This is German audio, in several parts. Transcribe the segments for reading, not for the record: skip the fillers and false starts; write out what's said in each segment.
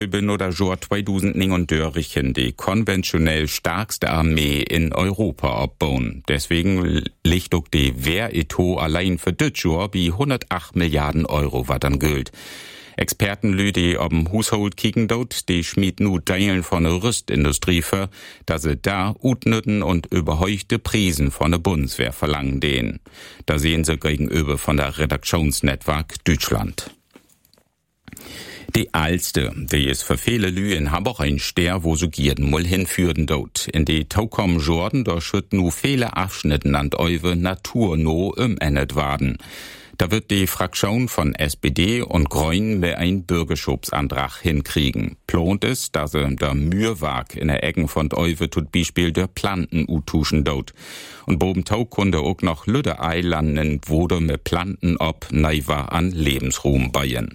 oder Jahr 2039 die konventionell stärkste Armee in Europa abbauen. Deswegen liegt auch die Wehretat allein für das Jahr wie 108 Milliarden Euro, was dann gilt. Experten die ob'm Haushalt kicken dort, die schmied nu Teilen von der Rüstindustrie für, dass sie da utnütten und überheuchte Prisen von der Bundeswehr verlangen den. Da sehen sie gegenüber von der Redaktionsnetzwerk Deutschland. Die Alste, die ist für viele Lü in Hamburg ein Ster, wo so Gierden mal hinführen dort. In die Taukom Jordan, da schütt nu viele Abschnitten an Euwe naturno umendet werden. Da wird die Fraktion von SPD und Grünen mit ein Bürgerschaftantrag hinkriegen. Plant ist, dass sie der Mührwag in der Ecken von Euwe tut Beispiel der Planten utuschen dort. Und boben Tau kunde auch noch Lüde Eilanden, wo de mit Planten ob neiwa an Lebensruhm beien.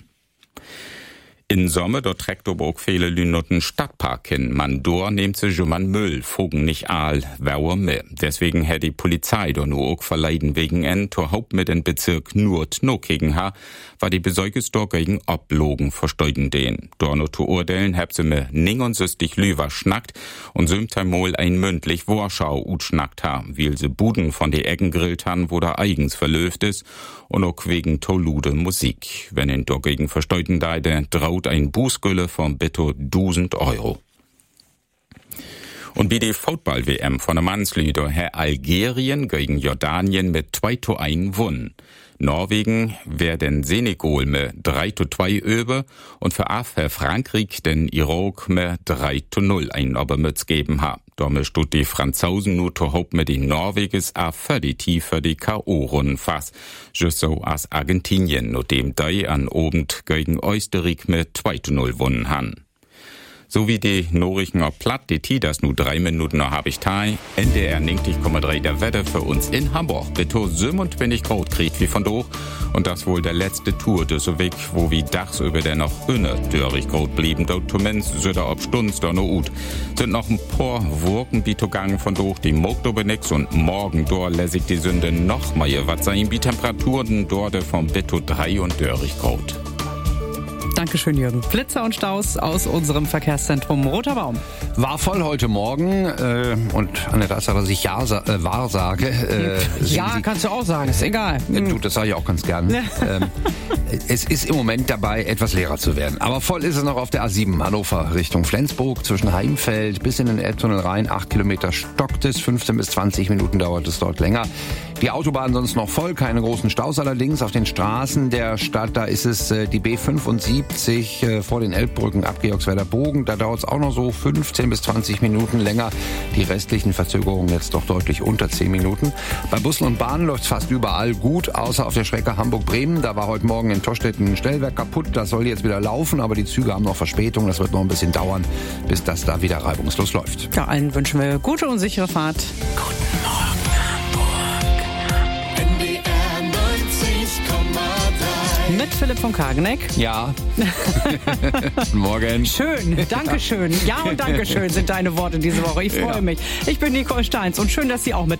In Sommer, dort trägt aber auch viele Lünotten Stadtpark hin. Man dort nimmt sich schon man Müll, Fogen nicht all, wer mehr. Deswegen hätte die Polizei doch nur auch verleiden wegen to Haupt mit den Bezirk nur gegen ha, war die Besäugnis dort gegen Oblogen versteuden den. Dort nur zu urteilen, hab sie mir ning und süstig Lüwer schnackt und sümtermol ein mündlich Warschau utschnackt ha, weil sie Buden von die Ecken grillt han, wo der eigens verlöft ist und auch wegen tolude Musik. Wenn ihn dort gegen versteuden deide, ein Bußgülle von bitte 1000 Euro. Und wie die Football-WM von der Mannslieder Herr Algerien gegen Jordanien mit 2:1 won. Norwegen wer den Senegal mit 3:2 über und für Herr Frankreich den Irak mit 3:0 ein Obermütz geben ha. Damit stut die Franzosen nur zu Haupt mit den Norweges für die tiefer die K.O.-Runden fast. Just so als Argentinien, nur dem die an Obend gegen Österreich mit 2:0 wonnen han. So wie die Norrichten auf Platt, die Tidas nur 3 Minuten noch hab ich teil. NDR 90,3 der Wetter für uns in Hamburg. Beto 27 Grad kriegt wie von doch. Und das wohl der letzte Tour des Weg, wo wie dachs über der noch dörrig Grad blieben. Dort zumindest Söder ob Stunds da no ut. Sind noch ein paar Wurken gegangen von doch, die mogt aber nix. Und morgen dort lässt ich die Sünde noch mal was sein. Wie Temperaturen dort vom Beto 3 und dörrig Grad. Dankeschön, Jürgen. Blitzer und Staus aus unserem Verkehrszentrum Roter Baum. War voll heute Morgen und an der Tatsache, dass ich wahr sage. Ja, kannst du auch sagen, ist egal. Du, das sage ich auch ganz gern. Es ist im Moment dabei, etwas leerer zu werden. Aber voll ist es noch auf der A7 Hannover Richtung Flensburg zwischen Heimfeld bis in den Elbtunnel rein. 8 Kilometer stockt es, 15 bis 20 Minuten dauert es dort länger. Die Autobahn sonst noch voll, keine großen Staus allerdings. Auf den Straßen der Stadt, da ist es die B75 vor den Elbbrücken ab Georgswerder Bogen. Da dauert es auch noch so 15 bis 20 Minuten länger. Die restlichen Verzögerungen jetzt doch deutlich unter 10 Minuten. Bei Bussen und Bahnen läuft es fast überall gut, außer auf der Strecke Hamburg-Bremen. Da war heute Morgen in Tostetten ein Stellwerk kaputt. Das soll jetzt wieder laufen, aber die Züge haben noch Verspätung. Das wird noch ein bisschen dauern, bis das da wieder reibungslos läuft. Ja, allen wünschen wir gute und sichere Fahrt. Guten Morgen, Hamburg. NDR 90,3. Mit Philipp von Kageneck. Ja. Guten Morgen. Schön, Dankeschön. Ja und Dankeschön sind deine Worte diese Woche. Ich freue mich. Ich bin Nicole Steins und schön, dass Sie auch mit